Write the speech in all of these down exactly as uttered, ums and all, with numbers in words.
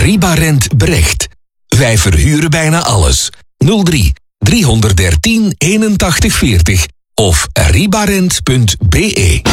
Ribarent Brecht. Wij verhuren bijna alles. nul drie driehonderddertien eenentachtig veertig of ribarent punt b e.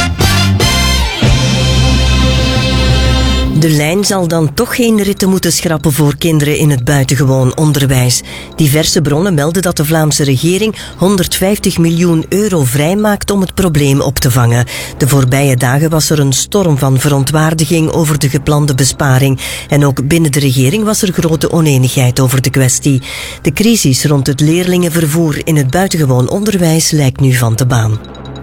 De lijn zal dan toch geen ritten moeten schrappen voor kinderen in het buitengewoon onderwijs. Diverse bronnen melden dat de Vlaamse regering honderdvijftig miljoen euro vrijmaakt om het probleem op te vangen. De voorbije dagen was er een storm van verontwaardiging over de geplande besparing. En ook binnen de regering was er grote oneenigheid over de kwestie. De crisis rond het leerlingenvervoer in het buitengewoon onderwijs lijkt nu van de baan.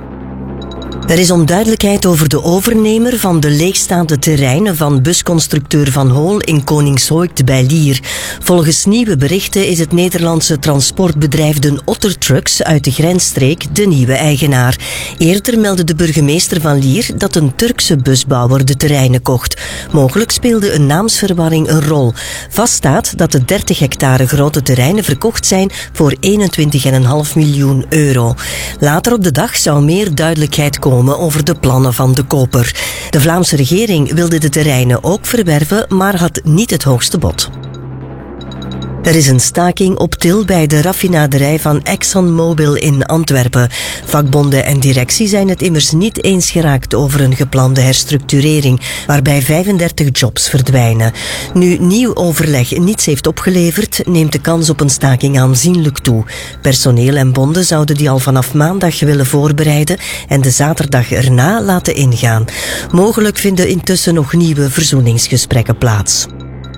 Er is onduidelijkheid over de overnemer van de leegstaande terreinen van busconstructeur Van Hool in Koningshoekt bij Lier. Volgens nieuwe berichten is het Nederlandse transportbedrijf Den Otter Trucks uit de grensstreek de nieuwe eigenaar. Eerder meldde de burgemeester van Lier dat een Turkse busbouwer de terreinen kocht. Mogelijk speelde een naamsverwarring een rol. Vaststaat dat de dertig hectare grote terreinen verkocht zijn voor eenentwintig komma vijf miljoen euro. Later op de dag zou meer duidelijkheid komen over de plannen van de koper. De Vlaamse regering wilde de terreinen ook verwerven, maar had niet het hoogste bod. Er is een staking op til bij de raffinaderij van ExxonMobil in Antwerpen. Vakbonden en directie zijn het immers niet eens geraakt over een geplande herstructurering, waarbij vijfendertig jobs verdwijnen. Nu nieuw overleg niets heeft opgeleverd, neemt de kans op een staking aanzienlijk toe. Personeel en bonden zouden die al vanaf maandag willen voorbereiden en de zaterdag erna laten ingaan. Mogelijk vinden intussen nog nieuwe verzoeningsgesprekken plaats.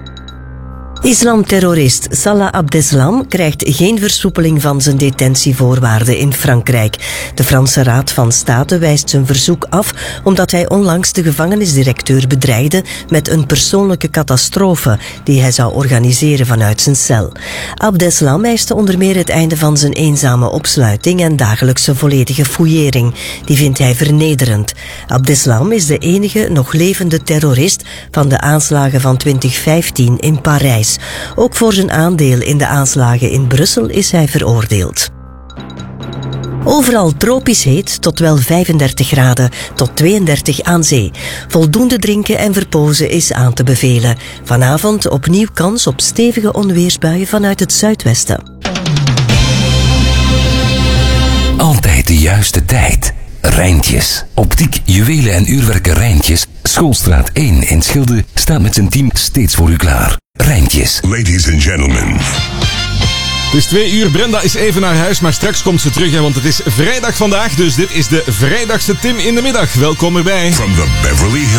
Islamterrorist Salah Abdeslam krijgt geen versoepeling van zijn detentievoorwaarden in Frankrijk. De Franse Raad van State wijst zijn verzoek af omdat hij onlangs de gevangenisdirecteur bedreigde met een persoonlijke catastrofe die hij zou organiseren vanuit zijn cel. Abdeslam eiste onder meer het einde van zijn eenzame opsluiting en dagelijkse volledige fouillering. Die vindt hij vernederend. Abdeslam is de enige nog levende terrorist van de aanslagen van twintig vijftien in Parijs. Ook voor zijn aandeel in de aanslagen in Brussel is hij veroordeeld. Overal tropisch heet tot wel vijfendertig graden, tot tweeëndertig aan zee. Voldoende drinken en verpozen is aan te bevelen. Vanavond opnieuw kans op stevige onweersbuien vanuit het zuidwesten. Altijd de juiste tijd. Rijntjes. Optiek, juwelen en uurwerken Rijntjes. Schoolstraat één in Schilde staat met zijn team steeds voor u klaar. Rijntjes. Ladies and gentlemen. Het is twee uur, Brenda is even naar huis, maar straks komt ze terug, hè, want het is vrijdag vandaag, dus dit is de vrijdagse Tim in de middag. Welkom erbij. From the Beverly Hills.